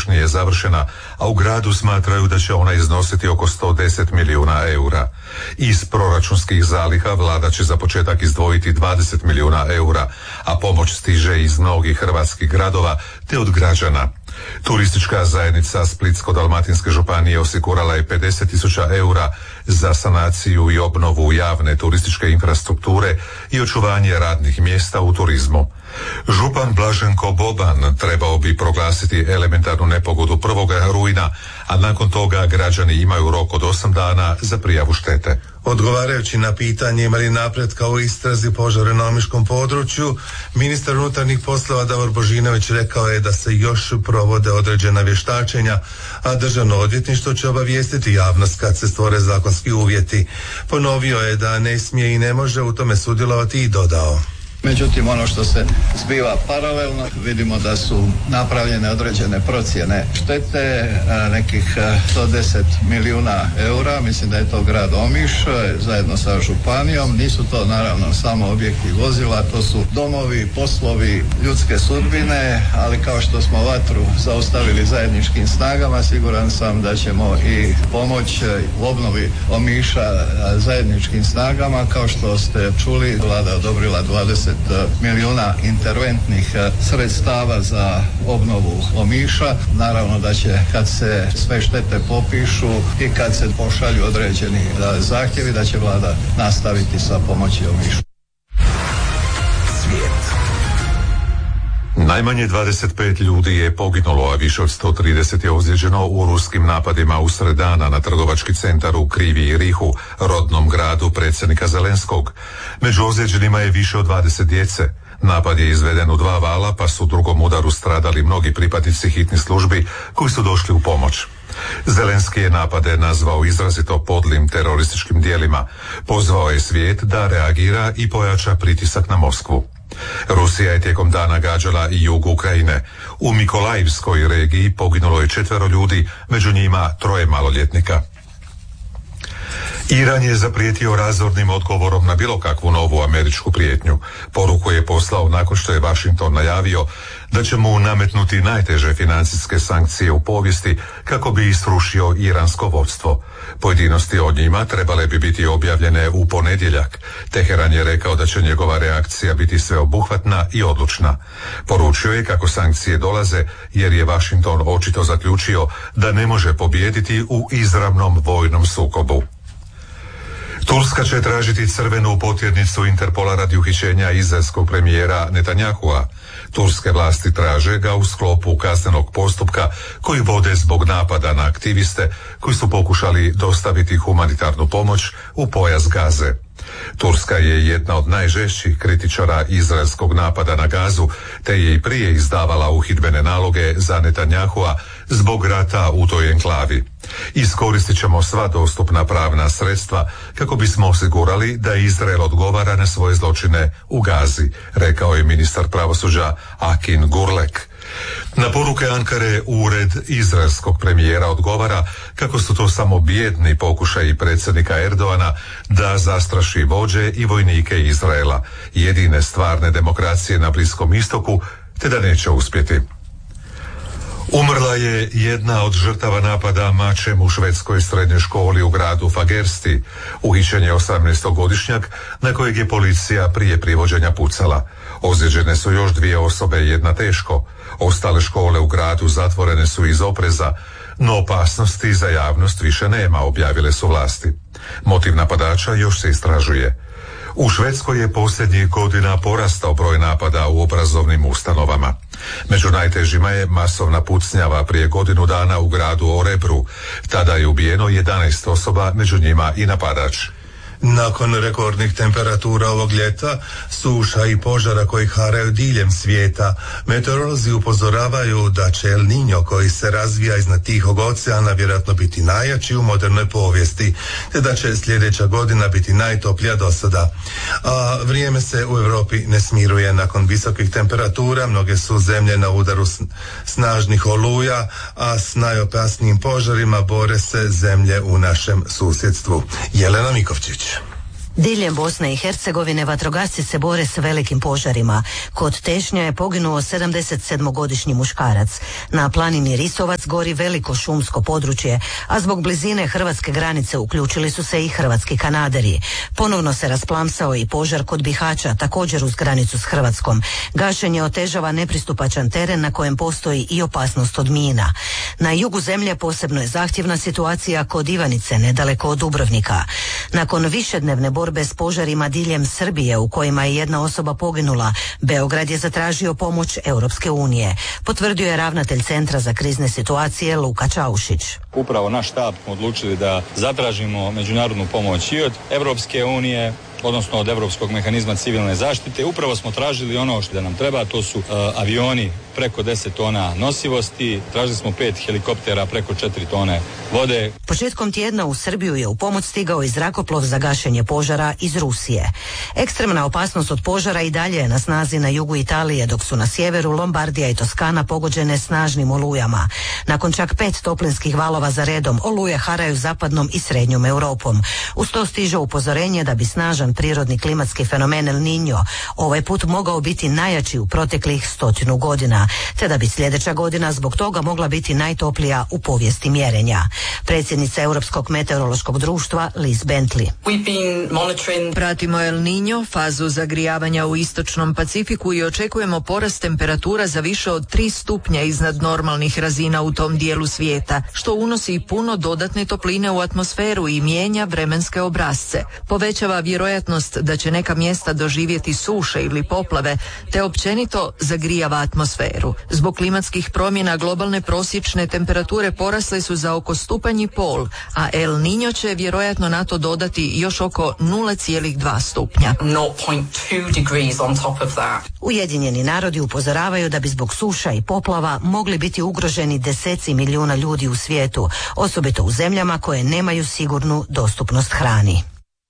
nije završena, a u gradu smatraju da će ona iznositi oko 110 milijuna eura. Iz proračunskih zaliha vlada će za početak izdvojiti 20 milijuna eura, a pomoć stiže iz mnogih hrvatskih gradova te od građana. Turistička zajednica Splitsko-dalmatinske županije osigurala je 50.000 eura za sanaciju i obnovu javne turističke infrastrukture i očuvanje radnih mjesta u turizmu. Župan Blaženko Boban trebao bi proglasiti elementarnu nepogodu 1. rujna, a nakon toga građani imaju rok od 8 dana za prijavu štete. Odgovarajući na pitanje ima li napretka u istrazi požara na omiškom području, ministar unutarnjih poslova Davor Božinović rekao je da se još provode određena vještačenja, a Državno odvjetništvo će obavijestiti javnost kad se stvore zakonski uvjeti. Ponovio je da ne smije i ne može u tome sudjelovati i dodao: Međutim, ono što se zbiva paralelno, vidimo da su napravljene određene procjene štete, nekih 110 milijuna eura, mislim da je to grad Omiš, zajedno sa županijom. Nisu to naravno samo objekti vozila, to su domovi, poslovi, ljudske sudbine, ali kao što smo vatru zaustavili zajedničkim snagama, siguran sam da ćemo i pomoć u obnovi Omiša zajedničkim snagama. Kao što ste čuli, vlada odobrila 20 milijuna interventnih sredstava za obnovu Omiša. Naravno da će, kad se sve štete popišu i kad se pošalju određeni zahtjevi, da će vlada nastaviti sa pomoći Omišu. Najmanje 25 ljudi je poginulo, a više od 130 je ozlijeđeno u ruskim napadima usred dana na trgovački centar u Krivi Rihu, rodnom gradu predsjednika Zelenskog. Među ozlijeđenima je više od 20 djece. Napad je izveden u 2 vala, pa su u drugom udaru stradali mnogi pripadnici hitnih službi koji su došli u pomoć. Zelenski je napade nazvao izrazito podlim terorističkim dijelima. Pozvao je svijet da reagira i pojača pritisak na Moskvu. Rusija je tijekom dana gađala i jug Ukrajine. U Mikolajivskoj regiji poginulo je 4 ljudi, među njima 3 maloljetnika. Iran je zaprijetio razornim odgovorom na bilo kakvu novu američku prijetnju. Poruku je poslao nakon što je Washington najavio da će mu nametnuti najteže financijske sankcije u povijesti kako bi srušio iransko vodstvo. Pojedinosti o njima trebale bi biti objavljene u ponedjeljak. Teheran je rekao da će njegova reakcija biti sveobuhvatna i odlučna. Poručio je kako sankcije dolaze jer je Washington očito zaključio da ne može pobijediti u izravnom vojnom sukobu. Turska će tražiti crvenu potjernicu Interpola radi uhićenja izraelskog premijera Netanjahua. Turske vlasti traže ga u sklopu kaznenog postupka koji vode zbog napada na aktiviste koji su pokušali dostaviti humanitarnu pomoć u pojas Gaze. Turska je jedna od najžešćih kritičara izraelskog napada na Gazu, te je i prije izdavala uhidbene naloge za Netanjahua zbog rata u toj enklavi. Iskoristit ćemo sva dostupna pravna sredstva kako bismo osigurali da Izrael odgovara na svoje zločine u Gazi, rekao je ministar pravosuđa Akin Gurlek. Na poruke Ankare ured izraelskog premijera odgovara kako su to samo bijedni pokušaji predsjednika Erdoana da zastraši vođe i vojnike Izraela, jedine stvarne demokracije na Bliskom istoku, te da neće uspjeti. Umrla je jedna od žrtava napada mačem u švedskoj srednjoj školi u gradu Fagersti. Uhićen je 18-godišnjak na kojeg je policija prije privođenja pucala. Ozlijeđene su još 2 osobe, jedna teško. Ostale škole u gradu zatvorene su iz opreza, no opasnosti za javnost više nema, objavile su vlasti. Motiv napadača još se istražuje. U Švedskoj je posljednjih godina porastao broj napada u obrazovnim ustanovama. Među najtežima je masovna pucnjava prije godinu dana u gradu Orebru. Tada je ubijeno 11 osoba, među njima i napadač. Nakon rekordnih temperatura ovog ljeta, suša i požara koji haraju diljem svijeta, meteorolozi upozoravaju da će El Niño koji se razvija iznad Tihog oceana vjerojatno biti najjači u modernoj povijesti, te da će sljedeća godina biti najtoplija do sada. A vrijeme se u Europi ne smiruje. Nakon visokih temperatura mnoge su zemlje na udaru snažnih oluja, a s najopasnijim požarima bore se zemlje u našem susjedstvu. Jelena Mikovčić. Diljem Bosne i Hercegovine vatrogasci se bore s velikim požarima. Kod Tešnja je poginuo 77-godišnji muškarac. Na planini Risovac gori veliko šumsko područje, a zbog blizine hrvatske granice uključili su se i hrvatski kanaderi. Ponovno se rasplamsao i požar kod Bihaća, također uz granicu s Hrvatskom. Gašenje otežava nepristupačan teren na kojem postoji i opasnost od mina. Na jugu zemlje posebno je zahtjevna situacija kod Ivanice, nedaleko od Dubrovnika. Nakon višednevne borbe s požarima diljem Srbije u kojima je jedna osoba poginula, Beograd je zatražio pomoć Europske unije. Potvrdio je ravnatelj Centra za krizne situacije Luka Čaušić. Upravo naš štab smo odlučili da zatražimo međunarodnu pomoć i od Europske unije, odnosno od Europskog mehanizma civilne zaštite. Upravo smo tražili ono što nam treba, to su avioni preko 10 tona nosivosti, tražili smo 5 helikoptera preko 4 tone vode. Početkom tjedna u Srbiju je u pomoć stigao i zrakoplov za gašenje požara iz Rusije. Ekstremna opasnost od požara i dalje je na snazi na jugu Italije, dok su na sjeveru Lombardija i Toskana pogođene snažnim olujama. Nakon čak 5 toplinskih valova za redom, oluje haraju zapadnom i srednjom Europom. Uz to stiže upozorenje da bi snažan prirodni klimatski fenomen El Niño ovaj put mogao biti najjači u proteklih 100 godina, te da bi sljedeća godina zbog toga mogla biti najtoplija u povijesti mjerenja. Predsjednica Europskog meteorološkog društva Liz Bentley. Pratimo El Niño, fazu zagrijavanja u istočnom Pacifiku i očekujemo porast temperatura za više od 3 stupnja iznad normalnih razina u tom dijelu svijeta, što unosi puno dodatne topline u atmosferu i mijenja vremenske obrasce. Povećava vjerojatnost da će neka mjesta doživjeti suše ili poplave, te općenito zagrijava atmosferu. Zbog klimatskih promjena globalne prosječne temperature porasle su za oko 1,5 stupnja, a El Niño će vjerojatno na to dodati još oko 0,2 stupnja. 0.2 degrees on top of that. Ujedinjeni narodi upozoravaju da bi zbog suša i poplava mogli biti ugroženi deseci milijuna ljudi u svijetu, osobito u zemljama koje nemaju sigurnu dostupnost hrani.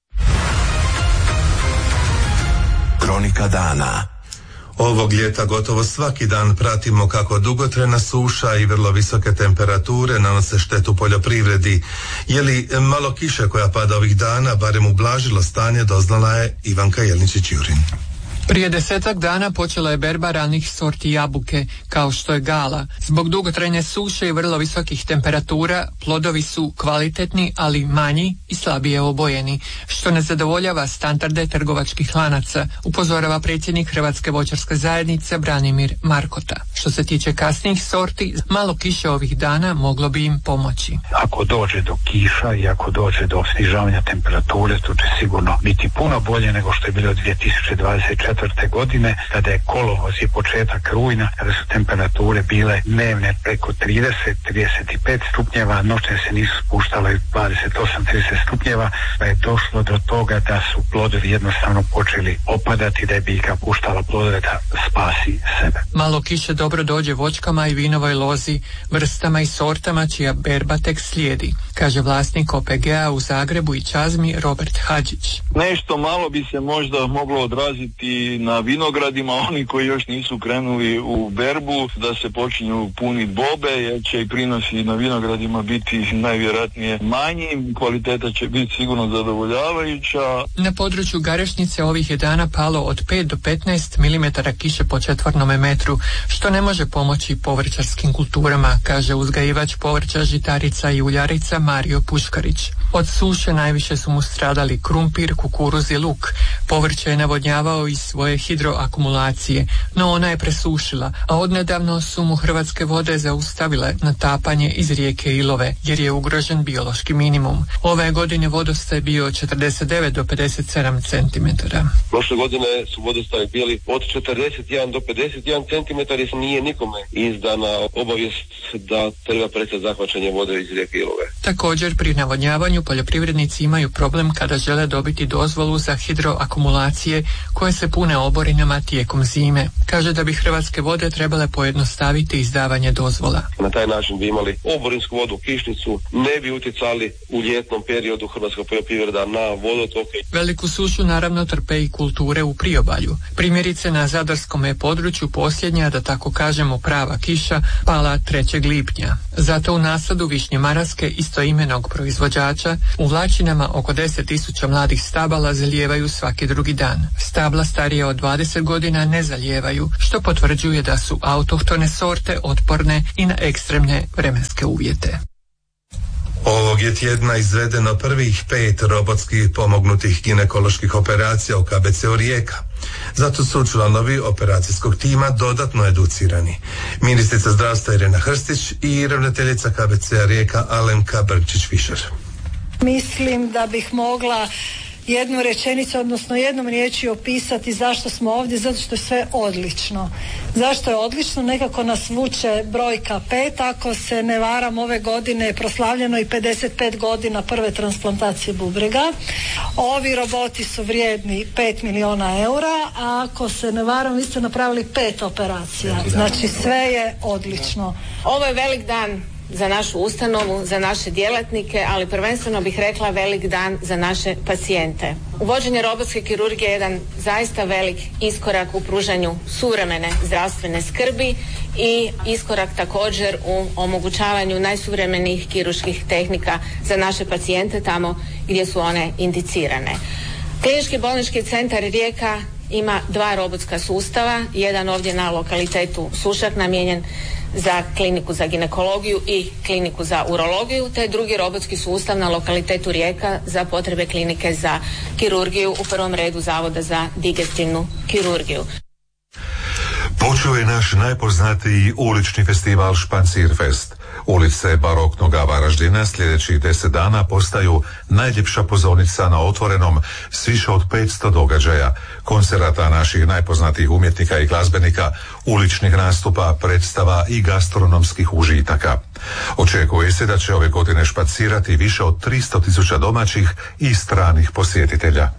Kronika dana. Ovog ljeta gotovo svaki dan pratimo kako dugotrajna suša i vrlo visoke temperature nanose štetu poljoprivredi. Je li malo kiše koja pada ovih dana barem ublažilo stanje, doznala je Ivanka Jelničić-Jurin. Prije 10 dana počela je berba ranih sorti jabuke, kao što je Gala. Zbog dugotrajne suše i vrlo visokih temperatura, plodovi su kvalitetni, ali manji i slabije obojeni, što ne zadovoljava standarde trgovačkih lanaca, upozorava predsjednik Hrvatske voćarske zajednice Branimir Markota. Što se tiče kasnijih sorti, malo kiše ovih dana moglo bi im pomoći. Ako dođe do kiša i ako dođe do snižavanja temperature, to će sigurno biti puno bolje nego što je bilo 2024. godine, kada je kolovoz i početak rujna, kada su temperature bile dnevne preko 30-35 stupnjeva, noćne se nisu spuštale 28-30 stupnjeva, pa je došlo do toga da su plodovi jednostavno počeli opadati, da je biljka puštala plodove da spasi sebe. Malo kiše dobro dođe voćkama i vinovoj lozi, vrstama i sortama čija berba tek slijedi, kaže vlasnik OPG-a u Zagrebu i Čazmi Robert Hadžić. Nešto malo bi se možda moglo odraziti na vinogradima, oni koji još nisu krenuli u berbu, da se počinju puniti bobe, jer će i prinosi na vinogradima biti najvjerojatnije manji, kvaliteta će biti sigurno zadovoljavajuća. Na području Garešnice ovih je dana palo od 5 do 15 mm kiše po četvornome metru, što ne može pomoći povrćarskim kulturama, kaže uzgajivač povrća, žitarica i uljarica Mario Puškarić. Od suše najviše su mu stradali krumpir, kukuruz i luk. Povrće je navodnjavao iz svoje hidroakumulacije, no ona je presušila, a odnedavno su mu Hrvatske vode zaustavile natapanje iz rijeke Ilove, jer je ugrožen biološki minimum. Ove godine vodostaj bio 49 do 57 cm. Prošle godine su vodostaji bili od 41 do 51 cm i nije nikome izdana obavijest da treba prestati zahvaćanje vode iz rijeke Ilove. Također pri navodnjavanju poljoprivrednici imaju problem kada žele dobiti dozvolu za hidroakumulacije koje se pune oborinama tijekom zime. Kaže da bi Hrvatske vode trebale pojednostaviti izdavanje dozvola. Na taj način bi imali oborinsku vodu, kišnicu, ne bi utjecali u ljetnom periodu hrvatska poljoprivreda na vodotoke. Veliku sušu naravno trpe i kulture u priobalju. Primjerice na zadarskom je području posljednja, da tako kažemo prava kiša, pala 3. lipnja. Zato u nasadu višnje maraske istoimenog proizvođača u Vlačinama oko 10.000 mladih stabala zalijevaju svaki drugi dan. Stabla starije od 20 godina ne zalijevaju, što potvrđuje da su autohtone sorte otporne i na ekstremne vremenske uvjete. Ovog je tjedna izvedeno prvih 5 robotskih pomognutih ginekoloških operacija u KBC-u Rijeka. Zato su članovi operacijskog tima dodatno educirani. Ministrica zdravstva Irena Hrstić i ravnateljica KBC-a Rijeka Alemka Brčić-Fišer. Mislim da bih mogla jednu rečenicu, odnosno jednom riječi opisati zašto smo ovdje, zato što je sve odlično. Zašto je odlično? Nekako nas vuče brojka 5, ako se ne varam ove godine je proslavljeno i 55 godina prve transplantacije bubrega. Ovi roboti su vrijedni 5 milijuna eura, a ako se ne varam vi ste napravili 5 operacija. Znači sve je odlično. Ovo je velik dan za našu ustanovu, za naše djelatnike, ali prvenstveno bih rekla velik dan za naše pacijente. Uvođenje robotske kirurgije je jedan zaista velik iskorak u pružanju suvremene zdravstvene skrbi i iskorak također u omogućavanju najsuvremenijih kirurških tehnika za naše pacijente tamo gdje su one indicirane. Klinički bolnički centar Rijeka ima 2 robotska sustava, jedan ovdje na lokalitetu Sušak namijenjen za kliniku za ginekologiju i kliniku za urologiju, te drugi robotski sustav na lokalitetu Rijeka za potrebe klinike za kirurgiju, u prvom redu Zavoda za digestivnu kirurgiju. Počeo je naš najpoznatiji ulični festival Špancirfest. Ulice baroknoga Varaždina sljedećih 10 dana postaju najljepša pozornica na otvorenom s više od 500 događaja, koncerata naših najpoznatijih umjetnika i glazbenika, uličnih nastupa, predstava i gastronomskih užitaka. Očekuje se da će ove godine špacirati više od 300.000 domaćih i stranih posjetitelja.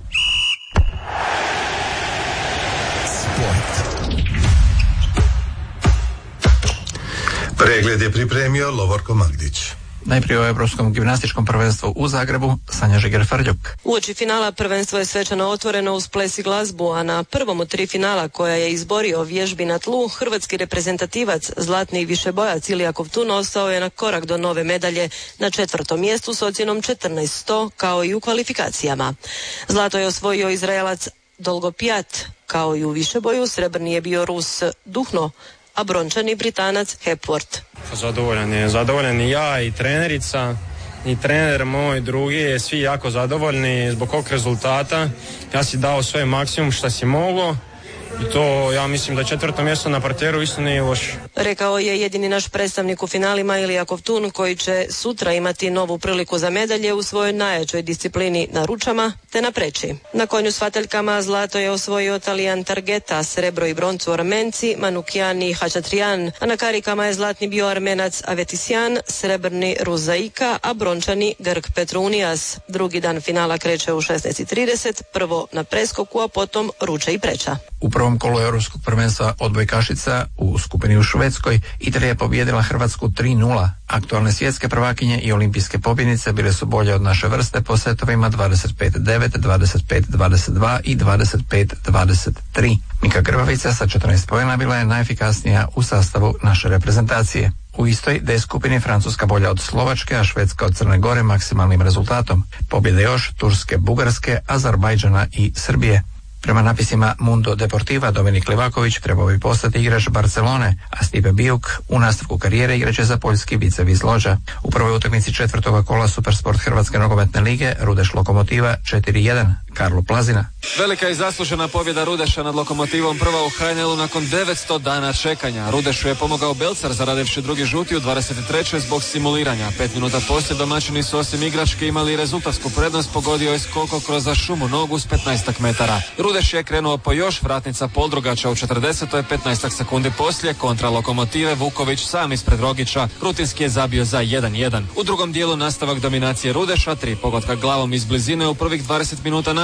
Pregled je pripremio Lovorko Magdić. Najprije o Europskom gimnastičkom prvenstvu u Zagrebu, Sanja Žiger-Frljuk. Uoči finala prvenstvo je svečano otvoreno uz ples i glazbu, a na prvom od 3 finala koja je izborio vježbi na tlu, hrvatski reprezentativac, zlatni višebojac Ilija Kovtun ostao je na korak do nove medalje na 4. mjestu s ocjenom 1400 kao i u kvalifikacijama. Zlato je osvojio Izraelac Dolgopijat, kao i u višeboju srebrni je bio Rus Duhno, a brončani Britanac Hepworth. Zadovoljan i ja i trenerica i trener moj drugi, svi jako zadovoljni zbog ovog rezultata. Ja si dao sve maksimum što si mogao i to ja mislim da 4. mjesto na parteru isto nije loše. Rekao je jedini naš predstavnik u finalima Ilija Kovtun, koji će sutra imati novu priliku za medalje u svojoj najjačoj disciplini na ručama te na preći. Na konju s vataljkama zlato je osvojio Talijan Targeta, srebro i broncu Armenci, Manukjan i Hačatrijan, a na karikama je zlatni bio Armenac Avetisjan, srebrni Ruzaika, a brončani Grk Petrunijas. Drugi dan finala kreće u 16:30, prvo na preskoku, a potom ruče i preča. U prvom kolu Europskog prvenstva odbojkašica u skupini u Švedskoj Italija je pobijedila Hrvatsku 3:0. Aktualne svjetske prvakinje i olimpijske pobjednice bile su bolje od naše vrste po setovima 25-9, 25-22 i 25-23. Mika Grbavica sa 14 poena bila je najefikasnija u sastavu naše reprezentacije. U istoj D skupini Francuska bolja od Slovačke, a Švedska od Crne Gore maksimalnim rezultatom. Pobjede još Turske, Bugarske, Azerbajdžana i Srbije. Prema napisima Mundo Deportiva, Dominik Livaković trebao bi postati igrač Barcelone, a Stipe Bijuk u nastavku karijere igraće za poljski Viceviz Lođa. U prvoj utakmici 4. kola Supersport Hrvatske nogometne lige Rudeš Lokomotiva 4:1, Karlo Plazina. Velika i zaslužena pobjeda Rudeša nad Lokomotivom, prva u HNL-u nakon 900 dana čekanja. Rudešu je pomogao Belcar zaradivši drugi žuti u 23. zbog simuliranja. 5 minuta poslije domaćini su osim igračke imali rezultatsku prednost, pogodio je skoko kroz šumu nogu s 15 metara. Rudeš je krenuo po još, vratnica Poldrugača u 40. 15 sekundi poslije, kontra Lokomotive Vuković sam ispred Rogića, rutinski je zabio za 1:1. U drugom dijelu nastavak dominacije Rudeša, 3 pogotka glavom iz blizine u prvih 20 minuta nastupa.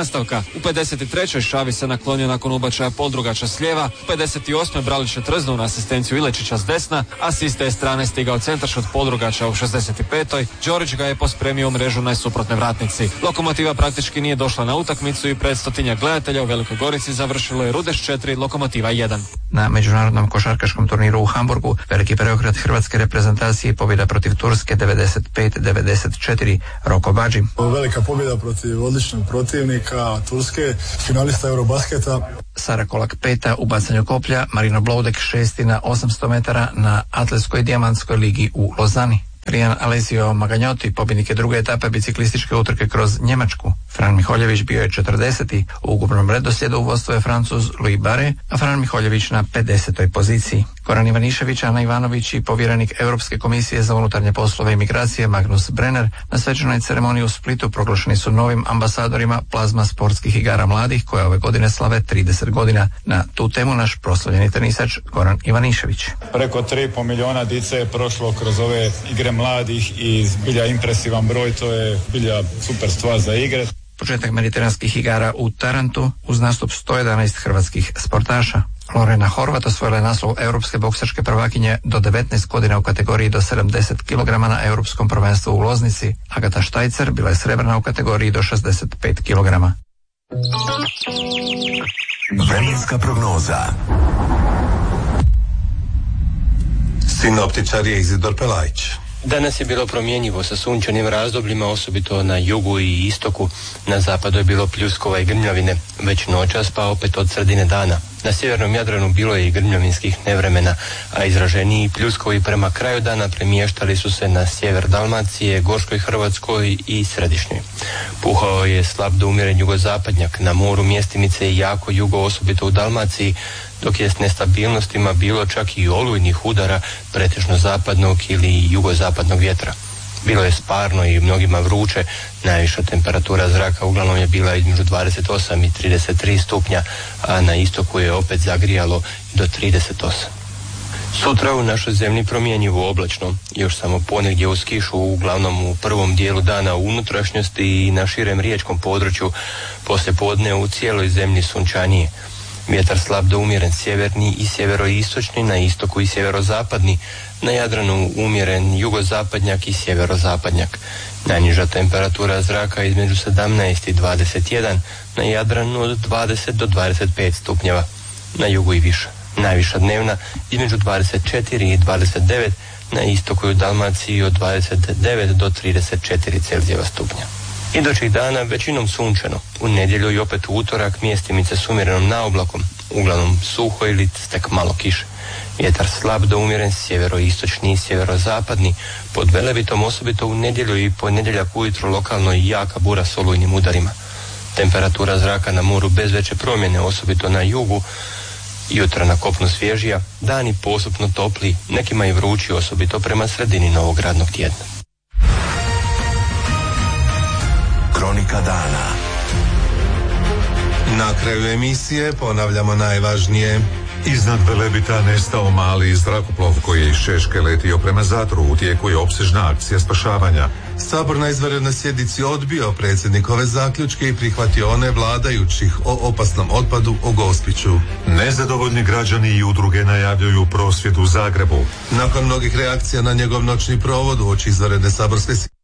nastavka. U 53. Šavi se naklonio nakon ubačaja Poldrugača s lijeva, u 58. Bralić je trznuo na asistenciju Ilečića s desna, a s iste strane stigao centaršut Poldrugača u 65. Đorić ga je pospremio u mrežu na suprotne vratnici. Lokomotiva praktički nije došla na utakmicu i pred 100-tinjak gledatelja u Velikoj Gorici završilo je Rudeš 4, Lokomotiva 1. Na međunarodnom košarkaškom turniru u Hamburgu veliki preokret hrvatske reprezentacije i pobjeda protiv Turske 95-94. Roko Badži. Velika pobjeda protiv odličnog protivnika Turske, finalista Eurobasketa. Sara Kolak 5. u bacanju koplja, Marino Bloudek 6. na 800 metara na Atletskoj dijamantskoj ligi u Lozani. Rijan Alessio Maganjoti, pobjednik je druge etape biciklističke utrke kroz Njemačku. Fran Miholjević bio je 40. U ukupnom redoslijedu u vodstvu je Francuz Louis Barre, a Fran Miholjević na 50. poziciji. Goran Ivanišević, Ana Ivanović i povjerenik Europske komisije za unutarnje poslove i migracije Magnus Brenner na svečanoj ceremoniji u Splitu proglašeni su novim ambasadorima plazma sportskih igara mladih koje ove godine slave 30 godina. Na tu temu naš proslavljeni tenisač Goran Ivanišević. Preko 3,5 milijuna dice je prošlo kroz ove igre mladih i zbilja impresivan broj, to je zbilja super stvar za igre. Početak mediteranskih igara u Tarantu uz nastup 111 hrvatskih sportaša. Lorena Horvat osvojila je naslov europske boksačke prvakinje do 19 godina u kategoriji do 70 kg na europskom prvenstvu u Loznici. Agata Štajcer bila je srebrna u kategoriji do 65 kg. Vremenska prognoza. Sinoptičar je Izidor Pelajić. Danas je bilo promjenjivo sa sunčanim razdobljima, osobito na jugu i istoku. Na zapadu je bilo pljuskova i grmljavine, već noćas pa opet od sredine dana. Na sjevernom Jadranu bilo je i grmljavinskih nevremena, a izraženiji pljuskovi prema kraju dana premještali su se na sjever Dalmacije, Gorskoj Hrvatskoj i Središnjoj. Puhao je slab do umjeren jugozapadnjak, na moru mjestimice i jako jugo, osobito u Dalmaciji, dok je s nestabilnostima bilo čak i olujnih udara pretežno zapadnog ili jugozapadnog vjetra. Bilo je sparno i mnogima vruće, najviša temperatura zraka uglavnom je bila između 28 i 33 stupnja, a na istoku je opet zagrijalo do 38. Sutra u našoj zemlji promjenjivo oblačno, još samo ponegdje uz kišu, uglavnom u prvom dijelu dana u unutrašnjosti i na širem riječkom području, poslije podne u cijeloj zemlji sunčanije. Vjetar slab do umjeren sjeverni i sjeveroistočni, na istoku i sjeverozapadni, na Jadranu umjeren jugozapadnjak i sjeverozapadnjak. Najniža temperatura zraka između 17 i 21, na Jadranu od 20 do 25 stupnjeva, na jugu i više. Najviša dnevna između 24 i 29, na istoku i u Dalmaciji od 29 do 34 Celzijeva stupnja. Idućih dana većinom sunčano, u nedjelju i opet u utorak mjestimice s umjerenom naoblakom, uglavnom suho ili tek malo kiše. Vjetar slab do umjeren sjeveroistočni i sjeverozapadni, pod Velebitom osobito u nedjelju i ponedjeljak ujutro lokalno i jaka bura s olujnim udarima. Temperatura zraka na moru bez veće promjene, osobito na jugu, jutra na kopnu svježija, dani postupno topli, nekima i vrući, osobito prema sredini novog radnog tjedna. Kronika dana. Na kraju emisije ponavljamo najvažnije. Iznad Velebita nestao mali zrakoplov koji je iz Češke letio prema Zadru. U tijeku je opsežna akcija spašavanja. Sabor na izvanrednoj sjednici odbio predsjednikove zaključke i prihvatio one vladajućih o opasnom otpadu u Gospiću. Nezadovoljni građani i udruge najavljuju prosvjed u Zagrebu. Nakon mnogih reakcija na njegov noćni provod uoči izvanredne saborske